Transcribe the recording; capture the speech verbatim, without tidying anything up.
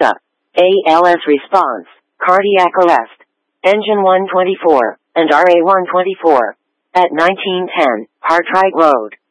The A L S response, cardiac arrest, engine one twenty-four, and R A one twenty-four, at nineteen ten, Cartwright Road.